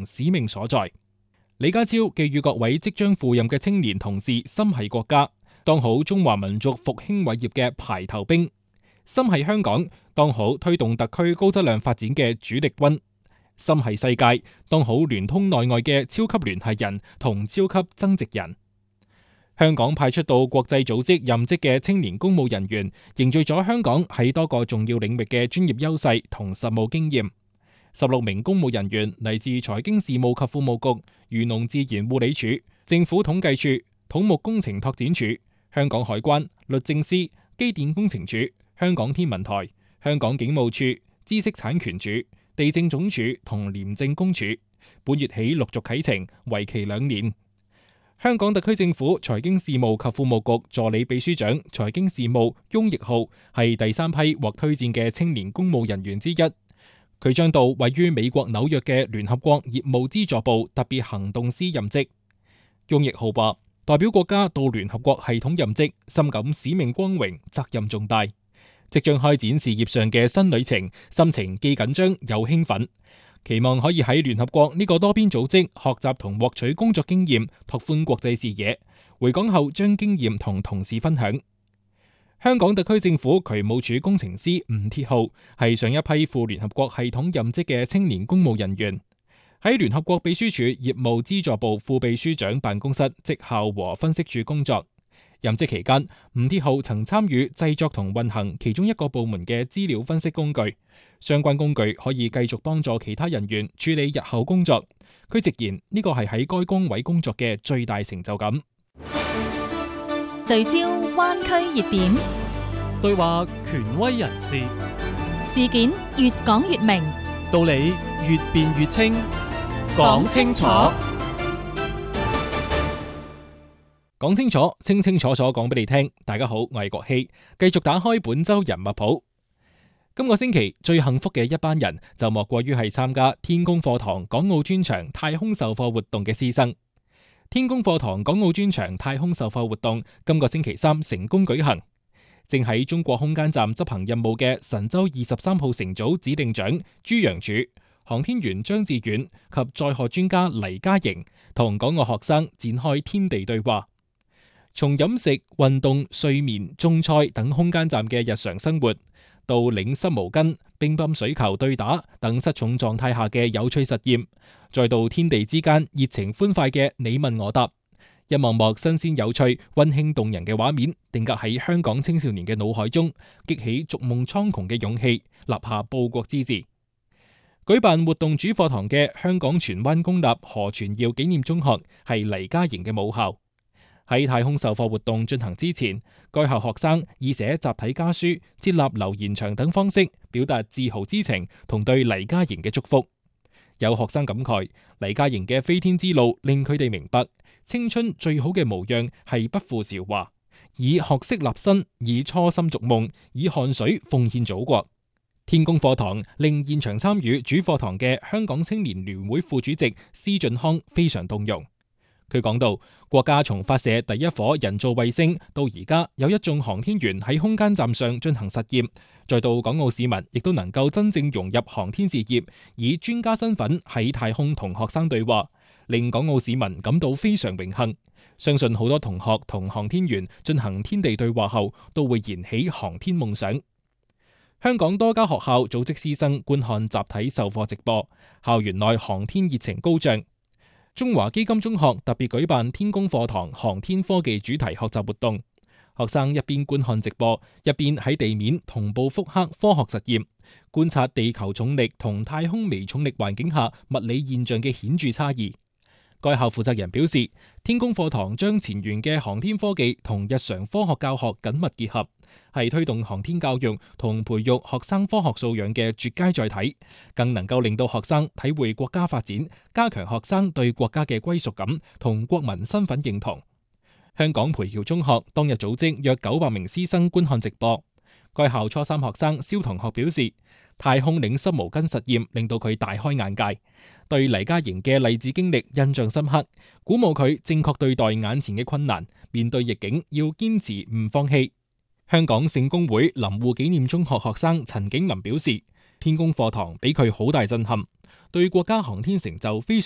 使命所在。李家超寄語各位即將赴任嘅青年同事心繫國家，當好中華民族復興偉業嘅排頭兵；心繫香港，當好推動特區高質量發展嘅主力軍；心繫世界，當好聯通內外嘅超級聯繫人同超級增值人。香港派出到國際組織任職嘅青年公務人員，凝聚咗香港喺多個重要領域嘅專業優勢同實務經驗。16名公務人員嚟自財經事務及庫務局、漁農自然護理署、政府統計處、土木工程拓展署、香港海關、律政司、機電工程署、香港天文台、香港警務處、知識產權署、地政總署同廉政公署，本月起陸續啟程，為期2年。香港特區政府財經事務及庫務局助理秘書長財經事務翁奕浩係第3批獲推薦嘅青年公務人員之一。佢將到位於美國紐約嘅聯合國業務資助部特別行動司任職。翁奕浩話：代表國家到聯合國系統任職，深感使命光榮，責任重大。即將開展事業上嘅新旅程，心情既緊張又興奮，期望可以喺聯合國呢個多邊組織學習同獲取工作經驗，拓寬國際視野。回港後將經驗同同事分享。香港特區政府渠務署工程師吳鐵浩係上一批赴聯合國系統任職嘅青年公務人員，喺聯合國秘書處業務資助部副秘書長辦公室績效和分析處工作。任職期間，吳鐵浩曾參與製作同運行其中一個部門嘅資料分析工具，相關工具可以繼續幫助其他人員處理日後工作。佢直言呢個係喺該崗位工作嘅最大成就感。 聚焦灣區熱點， 對話權威人士， 事件越講越明， 道理越辯越清，講清楚， 講清楚，清清楚楚講俾你聽。大家好，我係國希，繼續打開本周人物譜。今個星期最幸福嘅一班人就莫過於係參加天宮課堂港澳專場太空授課活動嘅師生。天宮課堂港澳專場太空授課活動今個星期3成功舉行。正喺中國空間站執行任務嘅神舟23號乘組指令長朱楊柱、航天員張志遠及載荷專家黎嘉瑩同港澳學生展開天地對話。從飲食、運動、睡眠、種菜等空間站嘅日常生活，到擰濕毛巾、乒乓水球對打等失重狀態下嘅有趣實驗，再到天地之間熱情歡快嘅你問我答，一幕幕新鮮有趣、溫馨動人嘅畫面，定格喺香港青少年嘅腦海中，激起逐夢蒼穹嘅勇氣，立下報國之志。舉辦活動主課堂嘅香港荃灣公立何傳耀紀念中學係黎嘉瑩嘅母校。喺太空授課活動進行之前，該校學生以寫集體家書、設立留言牆等方式表達自豪之情同對黎嘉瑩嘅祝福。有學生感慨，黎嘉瑩嘅飛天之路令佢哋明白，青春最好嘅模樣係不負韶華，以學識立身，以初心逐夢，以汗水奉獻祖國。天宮課堂令現場參與主課堂嘅香港青年聯會副主席施俊康非常動容。佢講到，國家從發射第一顆人造衛星到而家有一眾航天員喺空間站上進行實驗，再到港澳市民亦都能夠真正融入航天事業，以專家身份喺太空同學生對話，令港澳市民感到非常榮幸。相信好多同學同航天員進行天地對話後，都會燃起航天夢想。香港多家學校組織師生觀看集體授課直播，校園內航天熱情高漲。中華基金中學特別舉辦天宮課堂航天科技主題學習活動，學生一邊觀看直播，一邊喺地面同步複刻科學實驗，觀察地球重力同太空微重力環境下物理現象嘅顯著差異。該校負責人表示，天宮課堂將前沿嘅航天科技同日常科學教學緊密結合，係推動航天教育同培育學生科學素養嘅絕佳載體，更能夠令到學生體會國家發展，加強學生對國家嘅歸屬感同國民身份認同。香港培僑中學當日組織約900名師生觀看直播。該校初3學生蕭同學表示，太空擰濕毛巾實驗令到佢大開眼界，對黎嘉瑩嘅勵志經歷印象深刻，鼓舞佢正確對待眼前嘅困難，面對逆境要堅持唔放棄。香港聖公會林護紀念中學學生陳景林表示，天宮課堂俾佢好大震撼，對國家航天成就非常